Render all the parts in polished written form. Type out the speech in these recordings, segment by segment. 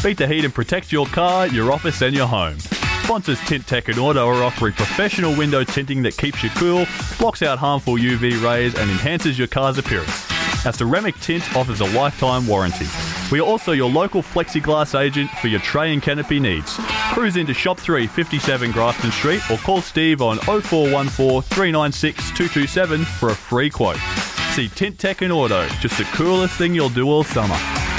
Beat the heat and protect your car, your office and your home. Sponsors Tint Tech and Auto are offering professional window tinting that keeps you cool, blocks out harmful UV rays and enhances your car's appearance. Our ceramic tint offers a lifetime warranty. We are also your local plexiglass agent for your tray and canopy needs. Cruise into Shop 3, 57 Grafton Street or call Steve on 0414 396 227 for a free quote. See Tint Tech and Auto, just the coolest thing you'll do all summer.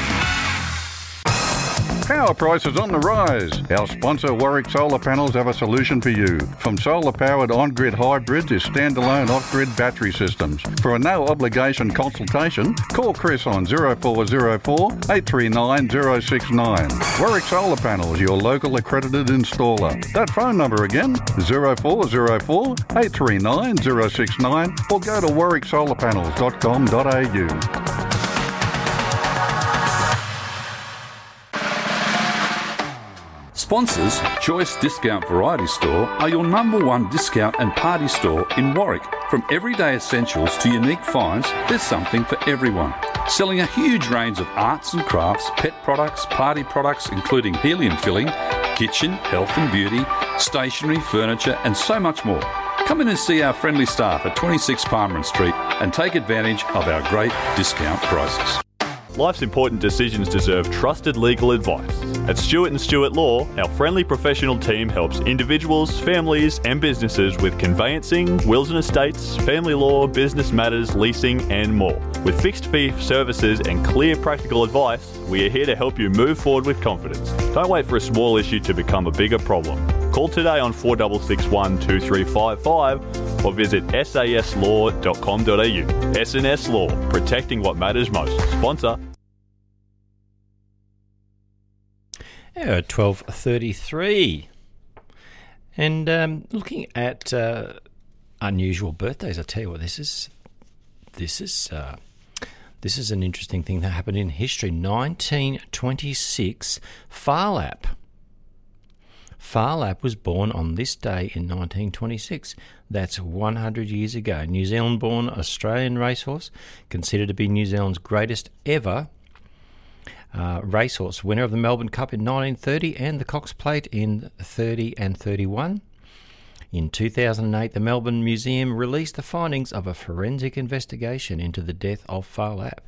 Power prices on the rise. Our sponsor Warwick Solar Panels have a solution for you. From solar-powered on-grid hybrids to standalone off-grid battery systems. For a no-obligation consultation, call Chris on 0404 839 069. Warwick Solar Panels, your local accredited installer. That phone number again, 0404 839 069 or go to warwicksolarpanels.com.au. Sponsors, Choice Discount Variety Store are your number one discount and party store in Warwick. From everyday essentials to unique finds, there's something for everyone. Selling a huge range of arts and crafts, pet products, party products including helium filling, kitchen, health and beauty, stationery, furniture and so much more. Come in and see our friendly staff at 26 Palmer Street and take advantage of our great discount prices. Life's important decisions deserve trusted legal advice. At Stewart & Stewart Law, our friendly professional team helps individuals, families and businesses with conveyancing, wills and estates, family law, business matters, leasing and more. With fixed fee services and clear practical advice, we are here to help you move forward with confidence. Don't wait for a small issue to become a bigger problem. Call today on 4661 2355 or visit saslaw.com.au. S&S Law, protecting what matters most. Sponsor. 12:33, and looking at unusual birthdays. I tell you what, this is an interesting thing that happened in history. 1926, Phar Lap. Phar Lap was born on this day in 1926. That's 100 years ago. New Zealand-born Australian racehorse, considered to be New Zealand's greatest ever racehorse, winner of the Melbourne Cup in 1930 and the Cox Plate in 30 and 31. In 2008, the Melbourne Museum released the findings of a forensic investigation into the death of Phar Lap.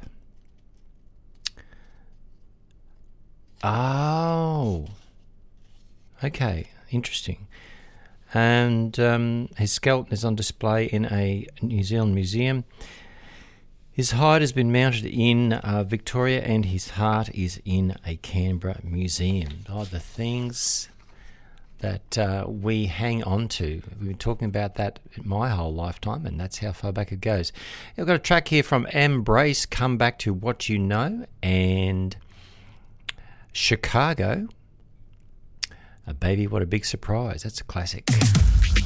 Oh, okay, interesting. And his skeleton is on display in a New Zealand museum. His hide has been mounted in Victoria and his heart is in a Canberra museum. Oh, the things that we hang on to. We've been talking about that my whole lifetime, and that's how far back it goes. I've got a track here from Embrace, Come Back to What You Know, and Chicago. Baby, What a Big Surprise. That's a classic.